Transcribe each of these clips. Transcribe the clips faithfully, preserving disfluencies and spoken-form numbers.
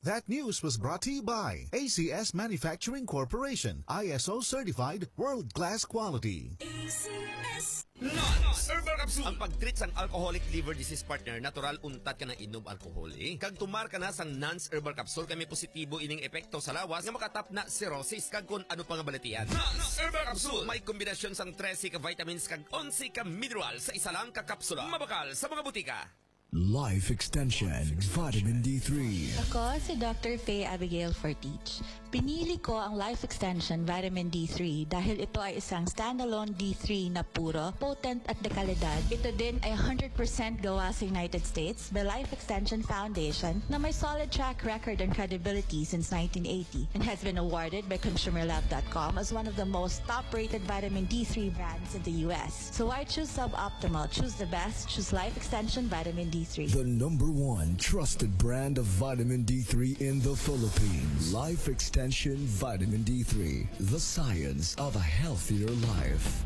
That news was brought to you by A C S Manufacturing Corporation, I S O certified, world-class quality. A C S Nans Herbal Capsule. Ang pag-treat sang alcoholic liver disease partner, natural untat ka na inom alcohol eh. Kag tumar ka na sang Nans Herbal Capsule, kami positibo ining epekto sa lawas nga makatap na cirrhosis kag kun ano pa nga balatian. Nans Herbal Capsule may kombinasyon sang trese ka vitamins kag onse ka mineral sa isa lang ka kapsula. Mabakal sa mga butika. Life Extension Vitamin D three. Ako si Doctor Faye Abigail Fortich. Pinili ko ang Life Extension Vitamin D three dahil ito ay isang standalone D three na puro, potent at dekalidad. Ito din ay one hundred percent gawa sa United States by Life Extension Foundation na may solid track record and credibility since nineteen eighty and has been awarded by Consumer Lab dot com as one of the most top-rated vitamin D three brands in the U S. So why choose suboptimal? Choose the best. Choose Life Extension Vitamin D three. The number one trusted brand of vitamin D three in the Philippines. Life Extension Vitamin D three. The science of a healthier life.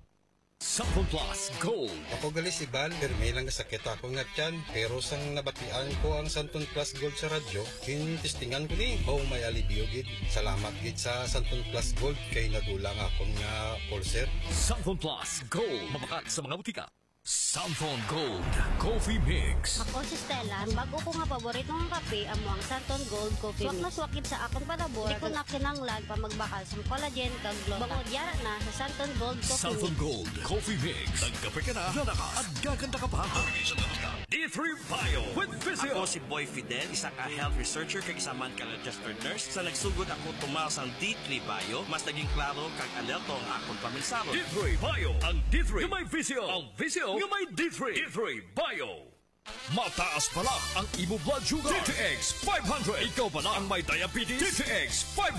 Sample Plus Gold. Ako gali si Bal, may lang sakit ako nga tiyan. Pero sang nabatian ko ang Santon Plus Gold sa radyo, kinistingan ko ni, oh may alibio gid. Salamat gid sa Santon Plus Gold kay nadulang akong nga pulser. Sample Plus Gold. Mabakat sa mga butika. Santon Gold Coffee Mix. Ako si Stella, bago ko nga paborito ng kape amo ang Santon Gold Coffee Mix. Swak na swakit sa akong panabor, di ko na kinanglan pa magbakal sa collagen kag glota. Bangod yara na sa Santon Gold Coffee Santon Mix. Gold Coffee Mix. Nagkape ka na, nanakas at gaganda ka pa. D three Bio with Physio. Ako si Boy Fidel, isa ka health researcher kag isa man ka registered nurse. Sa nagsugod ako tumal sang D three Bio, mas naging klaro kag alerto ang akong paminsaro. D three Bio. Ang D three nga may Physio. Ang Physio nga may D three. D three Bio. Mataas pala ang imo blood sugar. D T X five hundred. Ikaw pala ang may diabetes. D T X five hundred.